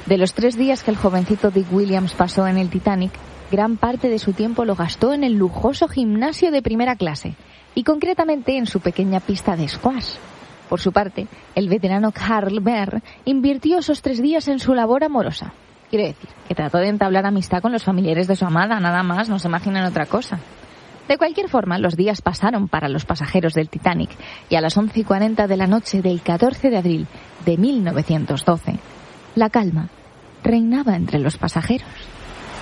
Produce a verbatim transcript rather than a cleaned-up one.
De los tres días que el jovencito Dick Williams pasó en el Titanic, gran parte de su tiempo lo gastó en el lujoso gimnasio de primera clase y concretamente en su pequeña pista de squash. Por su parte, el veterano Carl Behr invirtió esos tres días en su labor amorosa. Quiero decir, que trató de entablar amistad con los familiares de su amada, nada más, no se imaginan otra cosa. De cualquier forma, los días pasaron para los pasajeros del Titanic y a las once y cuarenta de la noche del catorce de abril de mil novecientos doce, la calma reinaba entre los pasajeros.